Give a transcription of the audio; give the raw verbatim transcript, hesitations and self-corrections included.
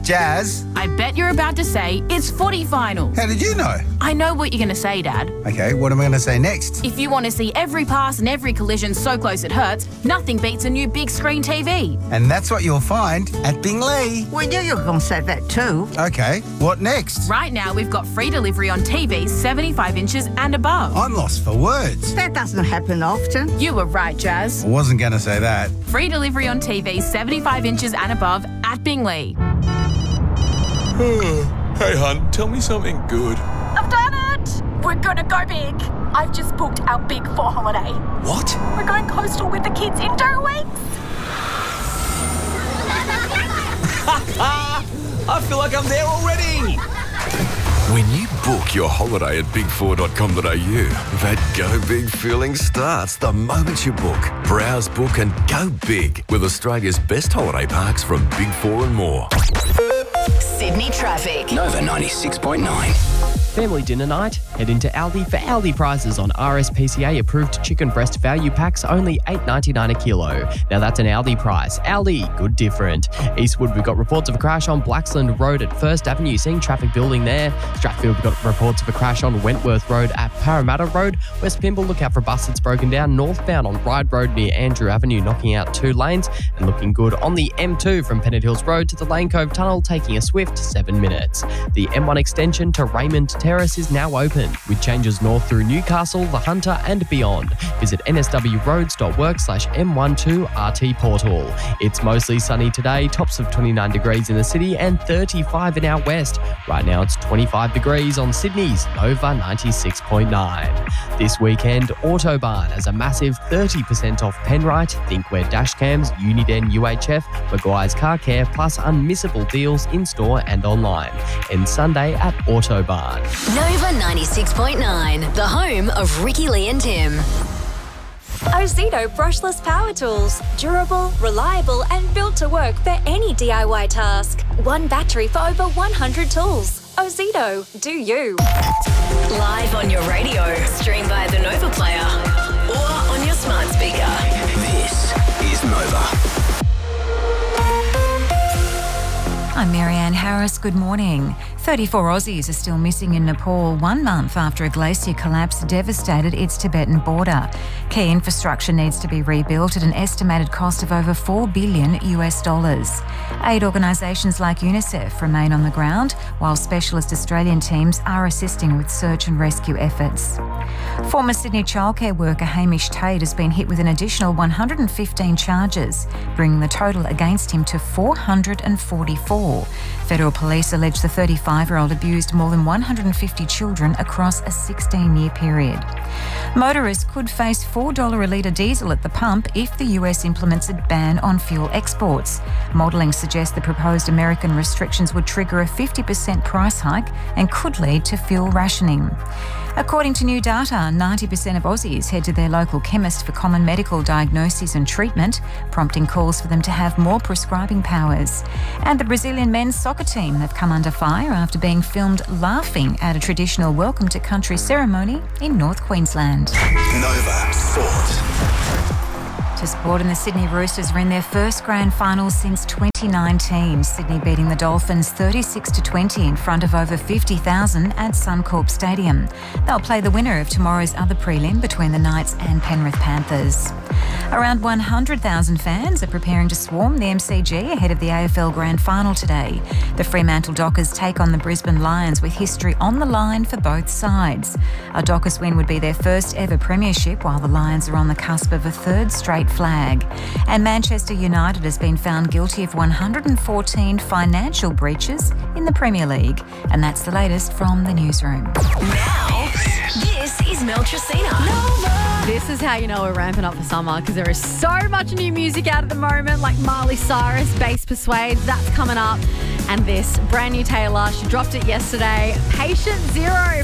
Jazz. I bet you're about to say it's footy finals. How did you know? I know what you're going to say, Dad. Okay, what am I going to say next? If you want to see every pass and every collision so close it hurts, nothing beats a new big screen T V. And that's what you'll find at Bingley. We knew you were going to say that too. Okay, what next? Right now, we've got free delivery on T Vs seventy-five inches and above. I'm lost for words. That doesn't happen often. You were right, Jazz. I wasn't going to say that. Free delivery on T Vs seventy-five inches and above at Bingley. Hey, hun, tell me something good. I've done it! We're gonna go big. I've just booked our Big Four holiday. What? We're going coastal with the kids in two weeks. I feel like I'm there already. When you book your holiday at big four dot com dot a u, that go big feeling starts the moment you book. Browse, book and go big with Australia's best holiday parks from Big Four and more. Sydney traffic. Nova ninety-six point nine. Family dinner night? Head into Aldi for Aldi prices on R S P C A approved chicken breast value packs, only eight dollars ninety-nine a kilo. Now that's an Aldi price. Aldi, good different. Eastwood, we've got reports of a crash on Blaxland Road at First Avenue, seeing traffic building there. Strathfield, we've got reports of a crash on Wentworth Road at Parramatta Road. West Pymble, look out for a bus that's broken down. Northbound on Ryde Road near Andrew Avenue, knocking out two lanes. And looking good on the M two from Pennant Hills Road to the Lane Cove Tunnel, taking a swift seven minutes. The M one extension to Raymond Terrace is now open, with changes north through Newcastle, the Hunter and beyond. Visit n s w roads dot work slash m twelve r t portal. It's mostly sunny today, tops of twenty-nine degrees in the city and thirty-five in our west. Right now it's twenty-five degrees on Sydney's Nova ninety-six point nine. This weekend, Autobarn has a massive thirty percent off Penrite, Thinkware dashcams, Uniden U H F, Maguire's Car Care, plus unmissable deals in-store and online. And Sunday at Autobarn. Nova ninety-six point nine, the home of Ricky Lee and Tim. Ozito brushless power tools. Durable, reliable and built to work for any D I Y task. One battery for over one hundred tools. Ozito, do you. Live on your radio, stream via the Nova Player or on your smart speaker. This is Nova. I'm Marianne Harris. Good morning. thirty-four Aussies are still missing in Nepal one month after a glacier collapse devastated its Tibetan border. Key infrastructure needs to be rebuilt at an estimated cost of over four billion U S dollars. Aid organisations like UNICEF remain on the ground, while specialist Australian teams are assisting with search and rescue efforts. Former Sydney childcare worker Hamish Tate has been hit with an additional one hundred fifteen charges, bringing the total against him to four hundred forty-four. Federal police allege the thirty-five-year-old abused more than one hundred fifty children across a sixteen-year period. Motorists could face four dollars a litre diesel at the pump if the U S implements a ban on fuel exports. Modelling suggests the proposed American restrictions would trigger a fifty percent price hike and could lead to fuel rationing. According to new data, ninety percent of Aussies head to their local chemist for common medical diagnoses and treatment, prompting calls for them to have more prescribing powers. And the Brazilian men's soccer team have come under fire after being filmed laughing at a traditional welcome to country ceremony in North Queensland. Nova Sport. To sport, and the Sydney Roosters are in their first grand final since twenty nineteen. Sydney beating the Dolphins thirty-six to twenty in front of over fifty thousand at Suncorp Stadium. They'll play the winner of tomorrow's other prelim between the Knights and Penrith Panthers. Around one hundred thousand fans are preparing to swarm the M C G ahead of the A F L Grand Final today. The Fremantle Dockers take on the Brisbane Lions with history on the line for both sides. A Dockers win would be their first ever premiership, while the Lions are on the cusp of a third straight flag. And Manchester United has been found guilty of one hundred fourteen financial breaches in the Premier League. And that's the latest from the newsroom. Now, this is Mel Tracina. Nova. This is how you know we're ramping up for summer, because there is so much new music out at the moment, like Miley Cyrus, Bass Persuade, that's coming up. And this brand new Taylor, she dropped it yesterday. Patient Zero